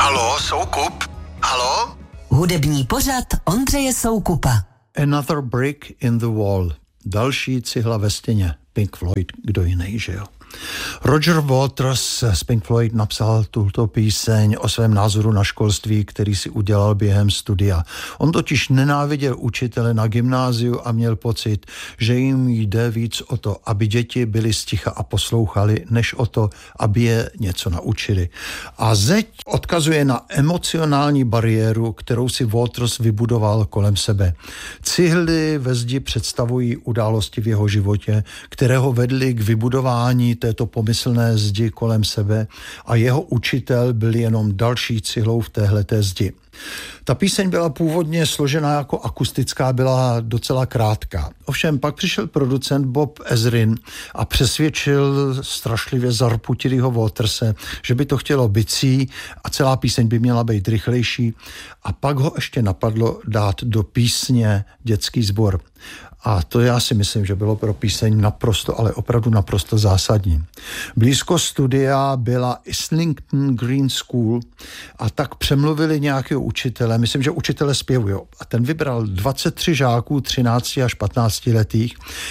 Haló, Soukup? Haló? Hudební pořad Ondřeje Soukupa. Another brick in the wall. Další cihla ve stěně. Pink Floyd, kdo jiný, že jo? Roger Waters z Pink Floyd napsal tuto píseň o svém názoru na školství, který si udělal během studia. On totiž nenáviděl učitele na gymnáziu a měl pocit, že jim jde víc o to, aby děti byly sticha a poslouchali, než o to, aby je něco naučili. A zeď odkazuje na emocionální bariéru, kterou si Waters vybudoval kolem sebe. Cihly ve zdi představují události v jeho životě, které ho vedly k vybudování této pomyslné zdi kolem sebe a jeho učitel byl jenom další cihlou v téhleté zdi. Ta píseň byla původně složená jako akustická, byla docela krátká. Ovšem pak přišel producent Bob Ezrin a přesvědčil strašlivě zarputilýho Waterse, že by to chtělo bicí a celá píseň by měla být rychlejší, a pak ho ještě napadlo dát do písně dětský sbor. A to já si myslím, že bylo pro píseň naprosto, ale opravdu naprosto zásadní. Blízko studia byla Islington Green School a tak přemluvili nějakého učitele, myslím, že učitele zpěvu, jo. A ten vybral 23 žáků, 13 až 15 letých,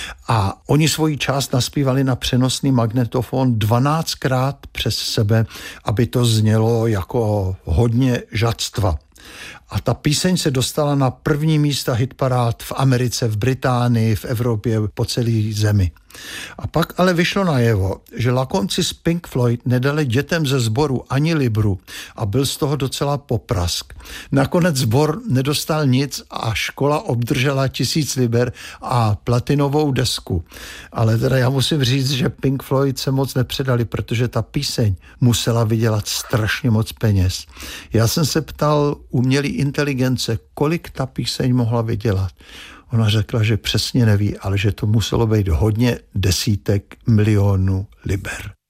a oni svoji část naspívali na přenosný magnetofon 12krát přes sebe, aby to znělo jako hodně žadstva. A ta píseň se dostala na první místa hitparád v Americe, v Británii, v Evropě, po celé zemi. A pak ale vyšlo najevo, že lakomci z Pink Floyd nedali dětem ze sboru ani libru a byl z toho docela poprask. Nakonec sbor nedostal nic a škola obdržela 1000 liber a platinovou desku. Ale teda já musím říct, že Pink Floyd se moc nepředali, protože ta píseň musela vydělat strašně moc peněz. Já jsem se ptal umělé inteligence, kolik ta píseň mohla vydělat. Ona řekla, že přesně neví, ale že to muselo být hodně desítek milionů liber.